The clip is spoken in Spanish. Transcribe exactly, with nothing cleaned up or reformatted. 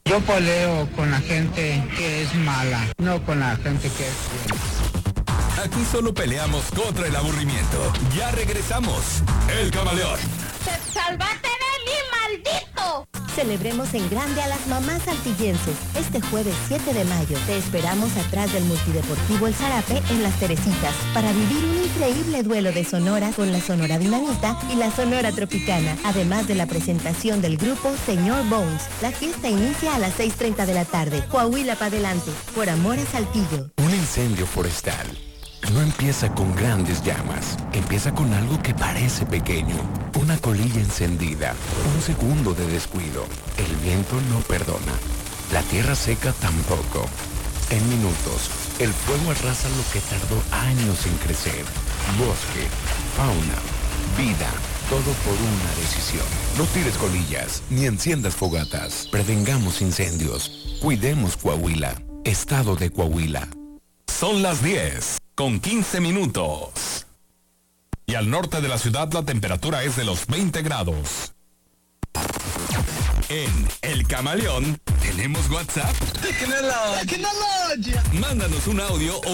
Yo peleo con la gente que es mala, no con la gente que es buena. Aquí solo peleamos contra el aburrimiento. Ya regresamos. El Camaleón. ¡Sálvate de mí, maldito! Celebremos en grande a las mamás saltillenses. Este jueves siete de mayo te esperamos atrás del Multideportivo El Zarape en Las Teresitas para vivir un increíble duelo de sonoras con la Sonora Dinamita y la Sonora Tropicana, además de la presentación del grupo Señor Bones. La fiesta inicia a las seis treinta de la tarde. Coahuila para adelante, por amor a Saltillo. Un incendio forestal no empieza con grandes llamas, empieza con algo que parece pequeño, una colilla encendida, un segundo de descuido. El viento no perdona, la tierra seca tampoco. En minutos, el fuego arrasa lo que tardó años en crecer. Bosque, fauna, vida, todo por una decisión. No tires colillas, ni enciendas fogatas. Prevengamos incendios, cuidemos Coahuila, Estado de Coahuila. Son las diez con quince minutos. Y al norte de la ciudad la temperatura es de los veinte grados. En El Camaleón tenemos WhatsApp. ¡Tecnología! ¡Tecnología! Mándanos un audio o